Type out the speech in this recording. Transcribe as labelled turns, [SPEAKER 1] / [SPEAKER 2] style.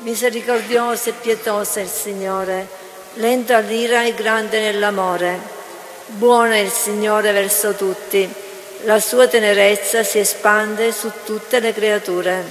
[SPEAKER 1] Misericordioso e pietoso è il Signore, lento all'ira e grande nell'amore. Buono è il Signore verso tutti, la sua tenerezza si espande su tutte le creature.